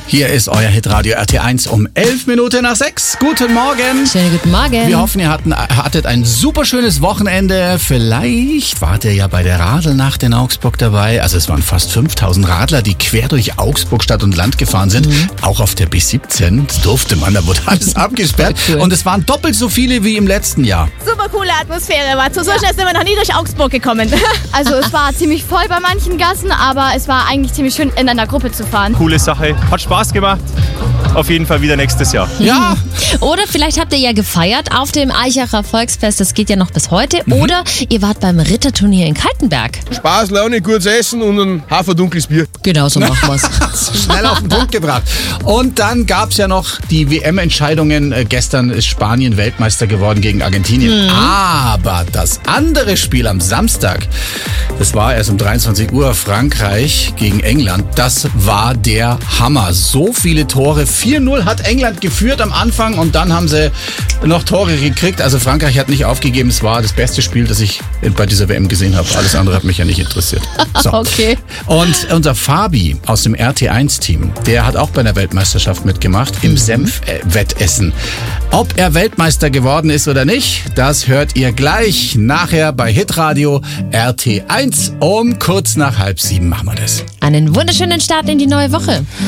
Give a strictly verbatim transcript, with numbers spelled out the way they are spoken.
Hier ist euer Hitradio R T eins um elf Minuten nach sechs. Guten Morgen. Schönen guten Morgen. Wir hoffen, ihr hatten, hattet ein super schönes Wochenende. Vielleicht wart ihr ja bei der Radelnacht in Augsburg dabei. Also es waren fast fünftausend Radler, die quer durch Augsburg Stadt und Land gefahren sind. Mhm. Auch auf der B siebzehn durfte man, da wurde alles abgesperrt. Cool. Und es waren doppelt so viele wie im letzten Jahr. Super coole Atmosphäre, war so schnell sind wir noch nie durch Augsburg gekommen. Also es war ziemlich voll bei manchen Gassen, aber es war eigentlich ziemlich schön, in einer Gruppe zu fahren. Coole Sache, hat Spaß gemacht. Auf jeden Fall wieder nächstes Jahr. Ja. Oder vielleicht habt ihr ja gefeiert auf dem Aichacher Volksfest, das geht ja noch bis heute. Mhm. Oder ihr wart beim Ritterturnier in Kaltenberg. Spaß, Laune, gutes Essen und ein haferdunkles Bier. Genau, so machen wir's. Schnell auf den Punkt gebracht. Und dann gab's ja noch die W M-Entscheidungen. Gestern ist Spanien Weltmeister geworden gegen Argentinien. Mhm. Aber das andere Spiel am Samstag, das war erst um dreiundzwanzig Uhr, Frankreich gegen England. Das war der Hammer. So viele Tore. vier null hat England geführt am Anfang und dann haben sie noch Tore gekriegt. Also Frankreich hat nicht aufgegeben. Es war das beste Spiel, das ich bei dieser W M gesehen habe. Alles andere hat mich ja nicht interessiert. So. Okay. Und unser Fabi aus dem R T eins Team, der hat auch bei der Weltmeisterschaft mitgemacht im mhm. Senfwettessen. Ob er Weltmeister geworden ist oder nicht, das hört ihr gleich nachher bei Hitradio R T eins um kurz nach halb sieben machen wir das. Einen wunderschönen Start in die neue Woche.